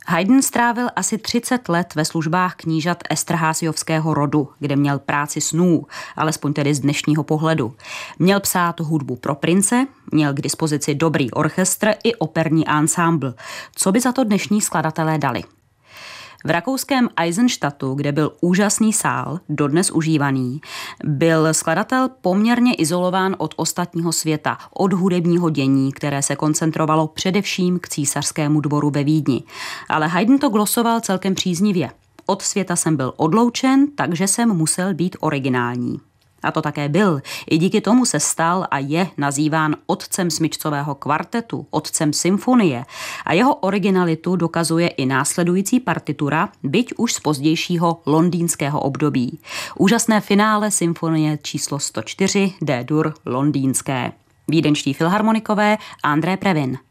Haydn strávil asi 30 let ve službách knížat Esterházyovského rodu, kde měl práci snů, alespoň tedy z dnešního pohledu. Měl psát hudbu pro prince, měl k dispozici dobrý orchestr i operní ansámbl. Co by za to dnešní skladatelé dali? V rakouském Eisenstadtu, kde byl úžasný sál, dodnes užívaný, byl skladatel poměrně izolován od ostatního světa, od hudebního dění, které se koncentrovalo především k císařskému dvoru ve Vídni. Ale Haydn to glosoval celkem příznivě. Od světa jsem byl odloučen, takže jsem musel být originální. A to také byl. I díky tomu se stal a je nazýván otcem smyčcového kvartetu, otcem symfonie. A jeho originalitu dokazuje i následující partitura, byť už z pozdějšího londýnského období. Úžasné finále symfonie číslo 104 D-dur londýnské. Vídeňští filharmonikové André Previn.